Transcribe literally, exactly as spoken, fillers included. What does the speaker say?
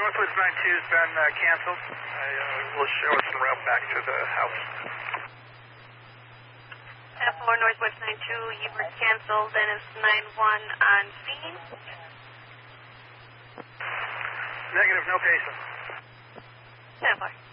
Northwoods nine two has been uh, canceled. I uh, will show us en route back to the house. ten four Northwoods nine two, Hebert canceled, then it's nine one on scene. Negative, no patient. ten four.